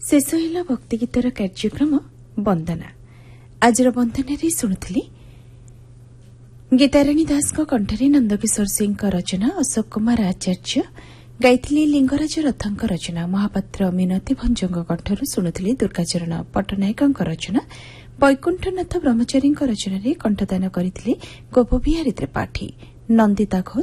शेष होला भक्ति गीतर कार्यक्रम वंदना। आज वंदन शुणुली गीताराणी दास कंठरे नंदकिशोर सिंह रचना, अशोक कुमार आचार्य गाइथिले, लिंगराज रथ रचना, महापात्र मिनती भंजों कंठर शुणुली दुर्गाचरण पट्टनायक रचना, वैकुंठनाथ ब्रह्मचारी रचन कंठदान करते गोपबिहारी त्रिपाठी, नंदिता घोष